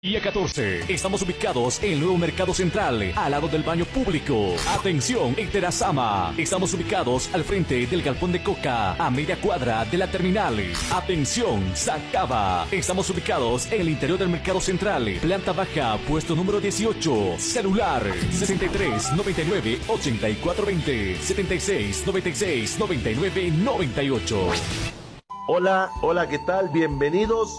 Y a 14, estamos ubicados en el nuevo Mercado Central, al lado del baño público. Atención, en Terazama. Estamos ubicados al frente del Galpón de Coca, a media cuadra de la terminal. Atención, Sacaba. Estamos ubicados en el interior del Mercado Central, planta baja, puesto número 18. Celular 63 99 84 20 76 96 99 98. Hola, ¿qué tal? Bienvenidos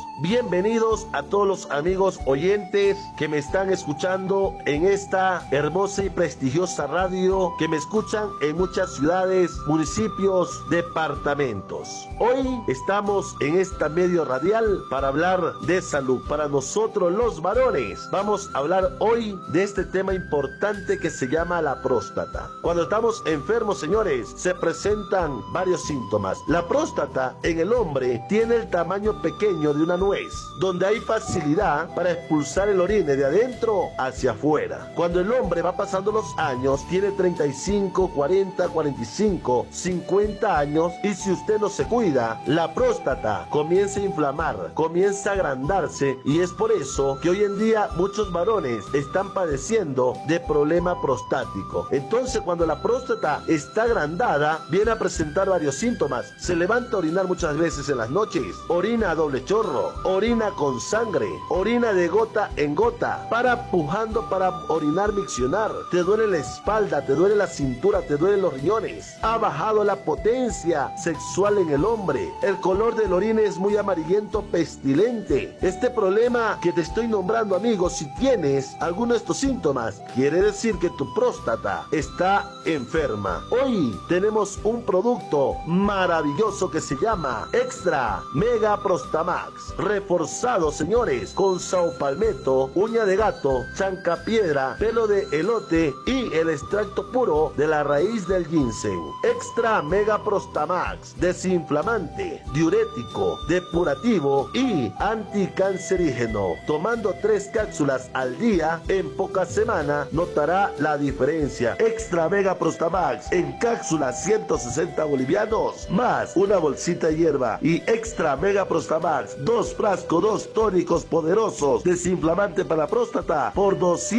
a todos los amigos oyentes que me están escuchando en esta hermosa y prestigiosa radio, que me escuchan en muchas ciudades, municipios, departamentos. Hoy estamos en esta medio radial para hablar de salud. Para nosotros los varones, vamos a hablar hoy de este tema importante que se llama la próstata. Cuando estamos enfermos, señores, se presentan varios síntomas. La próstata en el hombre tiene el tamaño pequeño de una nuez, donde hay facilidad para expulsar el orine de adentro hacia afuera. Cuando el hombre va pasando los años, tiene 35, 40, 45, 50 años, y si usted no se cuida, la próstata comienza a inflamar, comienza a agrandarse, y es por eso que hoy en día muchos varones están padeciendo de problema prostático. Entonces, cuando la próstata está agrandada, viene a presentar varios síntomas. Se levanta a orinar muchas veces en las noches, orina a doble chorro, orina con sangre, orina de gota en gota, para pujando para orinar, miccionar, te duele la espalda, te duele la cintura, te duelen los riñones, ha bajado la potencia sexual en el hombre, el color del orine es muy amarillento, pestilente. Este problema que te estoy nombrando, amigos, si tienes alguno de estos síntomas, quiere decir que tu próstata está enferma. Hoy tenemos un producto maravilloso que se llama Extra Mega Prostamax, reforzado, señores, con saupalmeto, uña de gato, chancapiedra, pelo de elote y el extracto puro de la raíz del ginseng. Extra Mega Prostamax, desinflamante, diurético, depurativo y anticancerígeno. Tomando 3 cápsulas al día, en pocas semanas notará la diferencia. Extra Mega Prostamax en cápsulas, 160 bolivianos, más una bolsita de hierba. Y Extra Mega Prostamax, 2 frascos, 2 tónicos poderosos, desinflamante para la próstata, por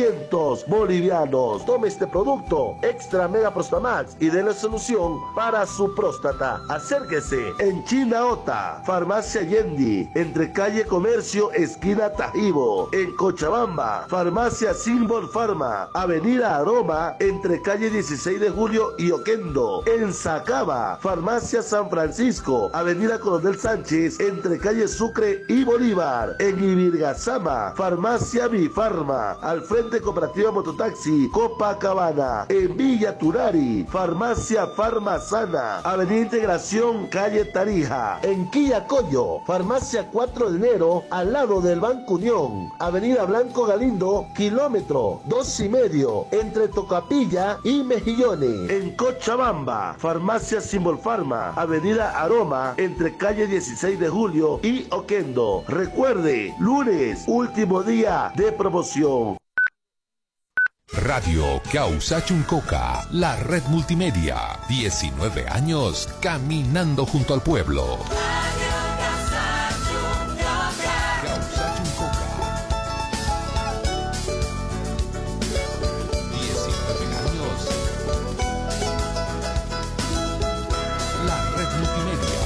200 bolivianos. Tome este producto, Extra Mega Prostamax, y dé la solución para su próstata. Acérquese en Chinaota, Farmacia Yendi, entre calle Comercio, esquina Tajibo. En Cochabamba, Farmacia Simbol Pharma, avenida Aroma, entre calle 16 de Julio y Oquendo. En Sacaba, Farmacia San Francisco, avenida Coronel Sánchez, entre calle Sucre y Bolívar. En Ibirgazama, Farmacia Bifarma, al frente Cooperativa Mototaxi Copacabana. En Villa Turari, Farmacia Farmasana, avenida Integración, calle Tarija. En Quillacollo, Farmacia 4 de enero, al lado del Banco Unión, avenida Blanco Galindo, kilómetro 2,5, entre Tocapilla y Mejillones. En Cochabamba, Farmacia Simbol Pharma, avenida Aroma, entre calle 16 de Julio y Oquendo. Recuerde, lunes, último día de promoción. Radio Causa Chuncoca, la red multimedia. 19 años caminando junto al pueblo.